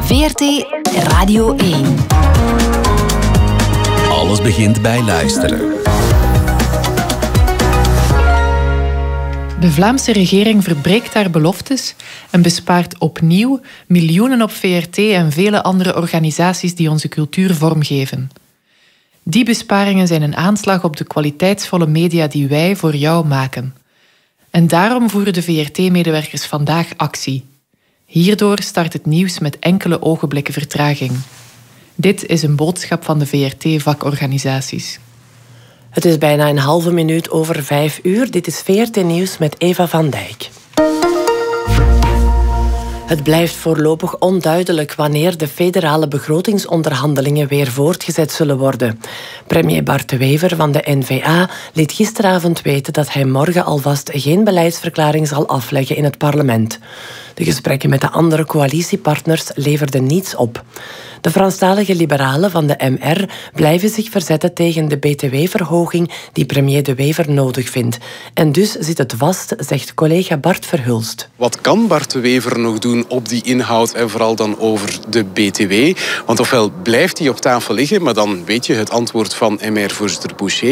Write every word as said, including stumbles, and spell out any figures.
V R T Radio één. Alles begint bij luisteren. De Vlaamse regering verbreekt haar beloftes en bespaart opnieuw miljoenen op V R T en vele andere organisaties die onze cultuur vormgeven. Die besparingen zijn een aanslag op de kwaliteitsvolle media die wij voor jou maken. En daarom voeren de V R T-medewerkers vandaag actie. Hierdoor start het nieuws met enkele ogenblikken vertraging. Dit is een boodschap van de V R T-vakorganisaties. Het is bijna een halve minuut over vijf uur. Dit is V R T Nieuws met Eva van Dijk. Het blijft voorlopig onduidelijk wanneer de federale begrotingsonderhandelingen weer voortgezet zullen worden. Premier Bart De Wever van de N V A liet gisteravond weten dat hij morgen alvast geen beleidsverklaring zal afleggen in het parlement. De gesprekken met de andere coalitiepartners leverden niets op. De Franstalige liberalen van de M R blijven zich verzetten tegen de B T W-verhoging die premier De Wever nodig vindt. En dus zit het vast, zegt collega Bart Verhulst. Wat kan Bart De Wever nog doen op die inhoud en vooral dan over de B T W? Want ofwel blijft die op tafel liggen, maar dan weet je het antwoord van M R-voorzitter Boucher.